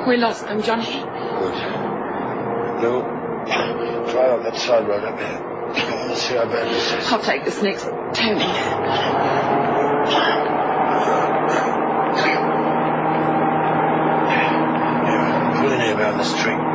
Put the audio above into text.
We lost them, Johnny. Good. Lou, drive up that side road up here. I want to see how bad this is. I'll take this next turning. Yeah, pull in here behind this tree.